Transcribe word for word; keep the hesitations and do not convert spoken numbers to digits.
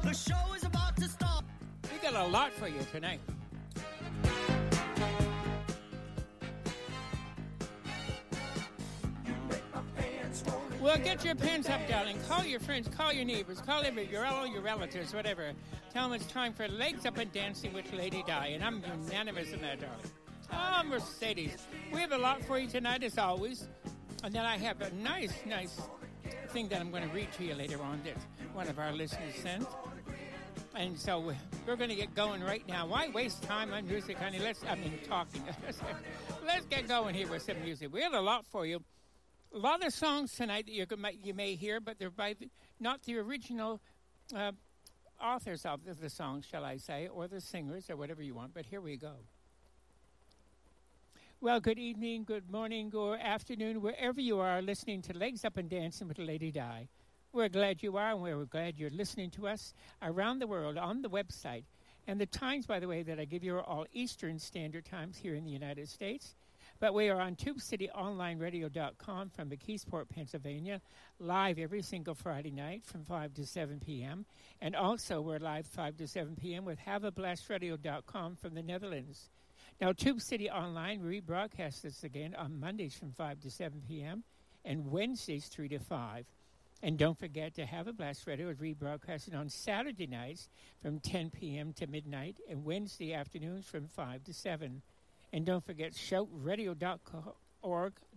The show is about to start. We got a lot for you tonight. Well, get your pens up, darling. Call your friends, call your neighbors, call every, your, all your relatives, whatever. Tell them it's time for Legs Up and Dancing with Lady Di, and I'm unanimous in that, darling. Oh, Mercedes. We have a lot for you tonight, as always. And then I have a nice, nice thing that I'm going to read to you later on that one of our listeners sent. And so we're going to get going right now. Why waste time on music, honey? Let's, I mean, talking. Let's get going here with some music. We have a lot for you. A lot of songs tonight that you're, you may hear, but they're by the, not the original uh, authors of the, the songs, shall I say, or the singers, or whatever you want. But here we go. Well, good evening, good morning, or afternoon, wherever you are listening to Legs Up and Dancing with Lady Di. We're glad you are, and we're glad you're listening to us around the world on the website. And the times, by the way, that I give you are all Eastern Standard Times here in the United States. But we are on Tube City Online Radio dot com from McKeesport, Pennsylvania, live every single Friday night from five to seven p.m. And also we're live five to seven p.m. with Have A Blast Radio dot com from the Netherlands. Now, Tube City Online rebroadcasts this again on Mondays from five to seven p.m. and Wednesdays three to five. And don't forget to Have a Blast Radio is rebroadcasted on Saturday nights from ten p.m. to midnight and Wednesday afternoons from five to seven. And don't forget shout radio dot org